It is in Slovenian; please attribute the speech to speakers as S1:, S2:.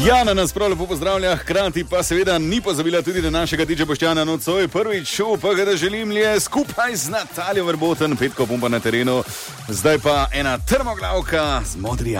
S1: Jana nas prav lepo pozdravlja, hkrati pa seveda ni pozabila tudi na našega DJ Boštjana nocoj. Prvič šel, pa ga da želim je skupaj z Natalijo Verboten, Petko Pumpa na terenu. Zdaj pa ena trmoglavka z modri